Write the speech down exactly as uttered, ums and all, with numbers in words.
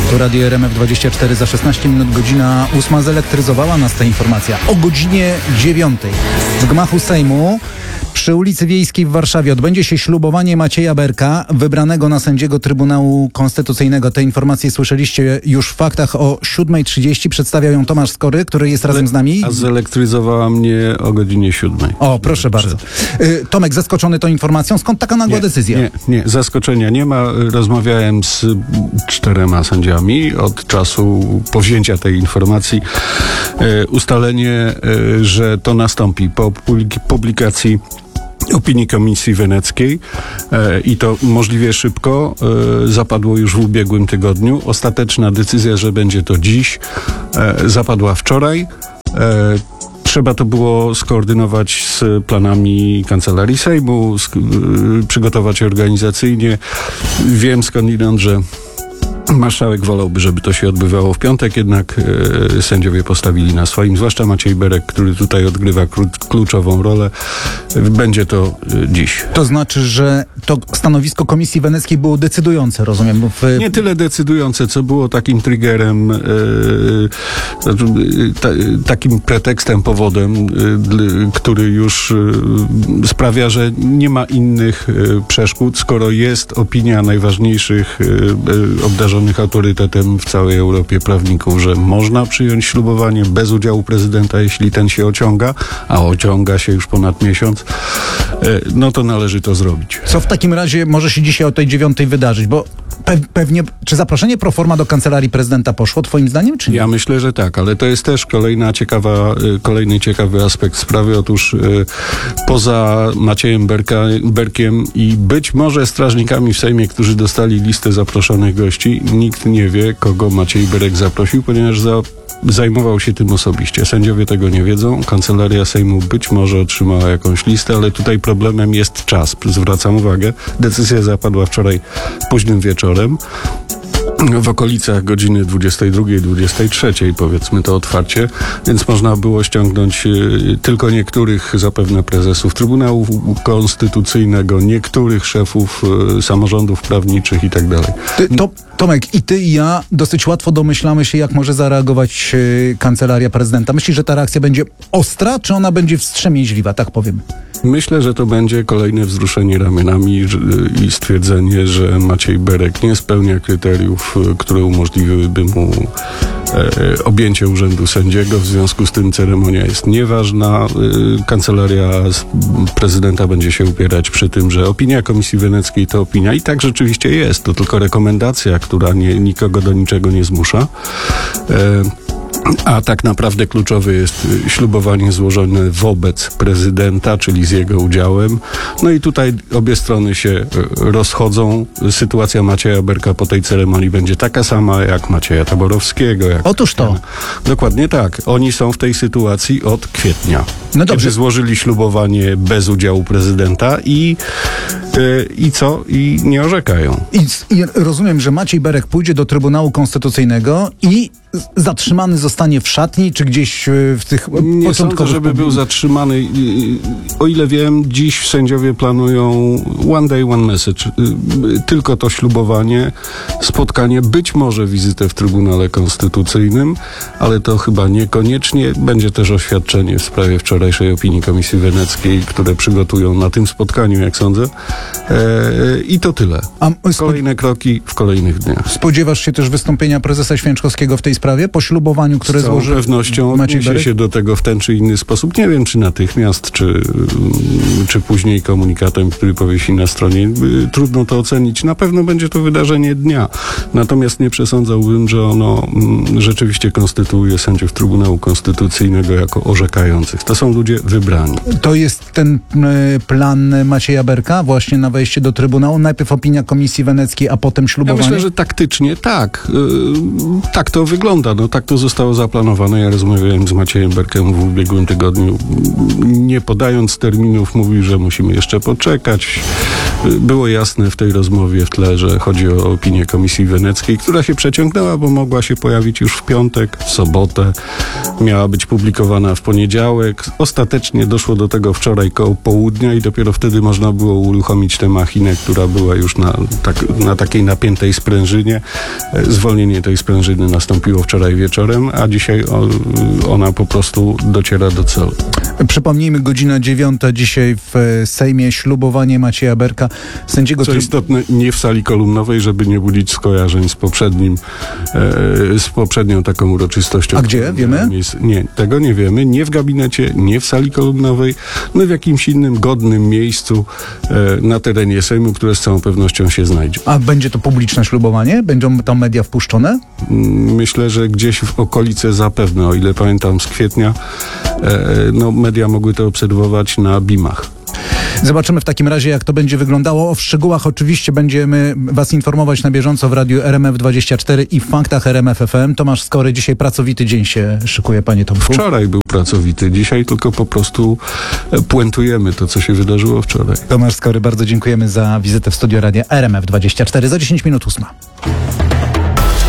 Tu Radio R M F dwadzieścia cztery za szesnaście minut, godzina ósma. Zelektryzowała nas ta informacja. O godzinie dziewiątej w gmachu Sejmu przy ulicy Wiejskiej w Warszawie odbędzie się ślubowanie Macieja Berka, wybranego na sędziego Trybunału Konstytucyjnego. Te informacje słyszeliście już w faktach o siódma trzydzieści. Przedstawia ją Tomasz Skory, który jest razem z nami. A zelektryzowała mnie o godzinie siódmej. O, proszę bardzo. Y, Tomek, zaskoczony tą informacją? Skąd taka nagła nie, decyzja? Nie, nie, zaskoczenia nie ma. Rozmawiałem z czterema sędziami od czasu powzięcia tej informacji. E, ustalenie, e, że to nastąpi po publikacji opinii Komisji Weneckiej e, i to możliwie szybko e, zapadło już w ubiegłym tygodniu. Ostateczna decyzja, że będzie to dziś, e, zapadła wczoraj. E, Trzeba to było skoordynować z planami Kancelarii Sejmu, sk- y, przygotować organizacyjnie. Wiem skądinąd, że marszałek wolałby, żeby to się odbywało w piątek, jednak e, sędziowie postawili na swoim, zwłaszcza Maciej Berek, który tutaj odgrywa kró- kluczową rolę. Będzie to e, dziś. To znaczy, że to stanowisko Komisji Weneckiej było decydujące, rozumiem? W... Nie tyle decydujące, co było takim triggerem, e, ta, takim pretekstem, powodem, e, który już e, sprawia, że nie ma innych e, przeszkód, skoro jest opinia najważniejszych e, obdarzonych autorytetem w całej Europie prawników, że można przyjąć ślubowanie bez udziału prezydenta, jeśli ten się ociąga, a ociąga się już ponad miesiąc, no to należy to zrobić. Co w takim razie może się dzisiaj o tej dziewiątej wydarzyć? Bo pe- pewnie, czy zaproszenie pro forma do Kancelarii Prezydenta poszło twoim zdaniem, czy nie? Ja myślę, że tak, ale to jest też kolejna ciekawa, kolejny ciekawy aspekt sprawy. Otóż poza Maciejem Berka, Berkiem i być może strażnikami w Sejmie, którzy dostali listę zaproszonych gości, nikt nie wie, kogo Maciej Berek zaprosił, ponieważ za, zajmował się tym osobiście. Sędziowie tego nie wiedzą. Kancelaria Sejmu być może otrzymała jakąś listę, ale tutaj problemem jest czas. Zwracam uwagę, decyzja zapadła wczoraj późnym wieczorem. W okolicach godziny dwudziestej drugiej, dwudziestej trzeciej, powiedzmy to otwarcie, więc można było ściągnąć y, tylko niektórych zapewne prezesów Trybunału Konstytucyjnego, niektórych szefów y, samorządów prawniczych i tak dalej. Ty, to, Tomek, i ty i ja dosyć łatwo domyślamy się, jak może zareagować y, Kancelaria Prezydenta. Myślisz, że ta reakcja będzie ostra, czy ona będzie wstrzemięźliwa, tak powiem? Myślę, że to będzie kolejne wzruszenie ramionami i stwierdzenie, że Maciej Berek nie spełnia kryteriów, które umożliwiłyby mu e, objęcie urzędu sędziego. W związku z tym ceremonia jest nieważna. E, Kancelaria prezydenta będzie się upierać przy tym, że opinia Komisji Weneckiej to opinia i tak rzeczywiście jest. To tylko rekomendacja, która nie, nikogo do niczego nie zmusza. E, A tak naprawdę kluczowe jest ślubowanie złożone wobec prezydenta, czyli z jego udziałem. No i tutaj obie strony się rozchodzą. Sytuacja Macieja Berka po tej ceremonii będzie taka sama jak Macieja Taborowskiego. Jak Otóż to. Dokładnie tak. Oni są w tej sytuacji od kwietnia. No dobrze. Kiedy złożyli ślubowanie bez udziału prezydenta i, yy, i co? I nie orzekają. I, I rozumiem, że Maciej Berek pójdzie do Trybunału Konstytucyjnego i zatrzymany zostanie w szatni, czy gdzieś w tych nie początkowych... sądzę, żeby był zatrzymany. O ile wiem, dziś sędziowie planują one day, one message. Tylko to ślubowanie, spotkanie, być może wizytę w Trybunale Konstytucyjnym, ale to chyba niekoniecznie. Będzie też oświadczenie w sprawie wczorajszej opinii Komisji Weneckiej, które przygotują na tym spotkaniu, jak sądzę. Eee, I to tyle. A Kolejne kroki w kolejnych dniach. Spodziewasz się też wystąpienia prezesa Święczkowskiego w tej sprawie po ślubowaniu, które złożył? Z całą pewnością Maciej odniesie Berek? się do tego w ten czy inny sposób. Nie wiem, czy natychmiast, czy, czy później komunikatem, który powiesi na stronie. Trudno to ocenić. Na pewno będzie to wydarzenie dnia. Natomiast nie przesądzałbym, że ono rzeczywiście konstytuuje sędziów Trybunału Konstytucyjnego jako orzekających. To są ludzie wybrani. To jest ten y, plan Macieja Berka właśnie na wejście do Trybunału? Najpierw opinia Komisji Weneckiej, a potem ślubowanie? Ja myślę, że taktycznie tak. Yy, tak to wygląda. No, tak to zostało zaplanowane. Ja rozmawiałem z Maciejem Berkiem w ubiegłym tygodniu. Nie podając terminów, mówił, że musimy jeszcze poczekać. Było jasne w tej rozmowie w tle, że chodzi o opinię Komisji Weneckiej, która się przeciągnęła, bo mogła się pojawić już w piątek, w sobotę. Miała być publikowana w poniedziałek. Ostatecznie doszło do tego wczoraj koło południa i dopiero wtedy można było uruchomić tę machinę, która była już na, tak, na takiej napiętej sprężynie. Zwolnienie tej sprężyny nastąpiło wczoraj wieczorem, a dzisiaj o, ona po prostu dociera do celu. Przypomnijmy, godzina dziewiąta dzisiaj w Sejmie, ślubowanie Macieja Berka, sędziego... Co tryb- istotne, nie w sali kolumnowej, żeby nie budzić skojarzeń z poprzednim, e, z poprzednią taką uroczystością. A gdzie? Wiemy? Nie, tego nie wiemy. Nie w gabinecie, nie w sali kolumnowej, no w jakimś innym godnym miejscu e, na terenie Sejmu, które z całą pewnością się znajdzie. A będzie to publiczne ślubowanie? Będą tam media wpuszczone? Myślę, że gdzieś w okolice zapewne, o ile pamiętam z kwietnia, e, no media mogły to obserwować na bimach. Zobaczymy w takim razie, jak to będzie wyglądało. O szczegółach oczywiście będziemy Was informować na bieżąco w radiu R M F dwadzieścia cztery i w faktach R M F F M. Tomasz Skory, dzisiaj pracowity dzień się szykuje, panie Tomku. Wczoraj był pracowity, dzisiaj tylko po prostu e, puentujemy to, co się wydarzyło wczoraj. Tomasz Skory, bardzo dziękujemy za wizytę w studio radia R M F dwadzieścia cztery. Za dziesięć minut ósma.